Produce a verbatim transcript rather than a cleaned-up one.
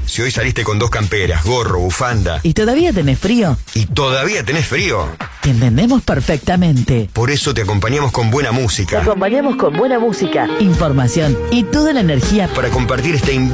Si hoy saliste con dos camperas, gorro, bufanda ¿Y todavía tenés frío? y todavía tenés frío, Te entendemos perfectamente. por eso te acompañamos con buena Te música acompañamos con buena música, información y toda la energía para compartir este